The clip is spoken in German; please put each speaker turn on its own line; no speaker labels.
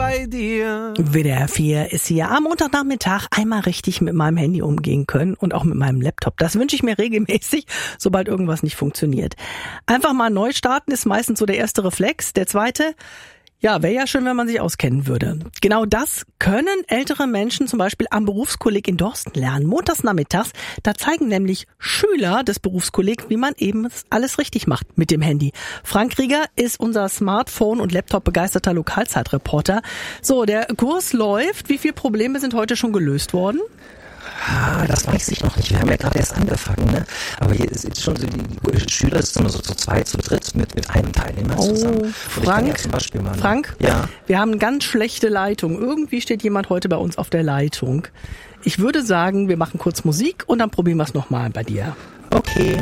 bei dir.
WDR 4 ist hier am Montagnachmittag einmal richtig mit meinem Handy umgehen können und auch mit meinem Laptop. Das wünsche ich mir regelmäßig, sobald irgendwas nicht funktioniert. Einfach mal neu starten ist meistens so der erste Reflex. Der zweite, ja, wäre ja schön, wenn man sich auskennen würde. Genau das können ältere Menschen zum Beispiel am Berufskolleg in Dorsten lernen. Montags nachmittags, da zeigen nämlich Schüler des Berufskollegs, wie man eben alles richtig macht mit dem Handy. Frank Rieger ist unser Smartphone- und Laptop-begeisterter Lokalzeitreporter. So, der Kurs läuft. Wie viele Probleme sind heute schon gelöst worden?
Das weiß ich noch nicht. Wir haben ja gerade erst angefangen, ne? Aber hier ist schon so, die Schüler sind immer so zu zweit, zu dritt mit einem Teilnehmer zusammen.
Frank,
ja zum Beispiel mal,
Frank,
ja.
Wir haben eine ganz schlechte Leitung. Irgendwie steht jemand heute bei uns auf der Leitung. Ich würde sagen, wir machen kurz Musik und dann probieren wir es nochmal bei dir.
Okay.